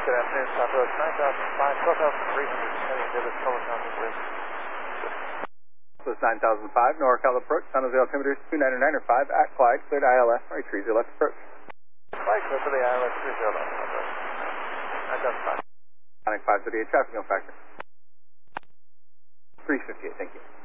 good afternoon, Southwest 9005, 12,300, heading Davis Telecom with Southwest 9005, NorCal approach, San Jose altimeter 299.5 at Clyde, cleared ILS, retrieve the left approach. Clyde, clear for the ILS 30 left, Southwest 9005. Connect 538, traffic no factor. 358, thank you.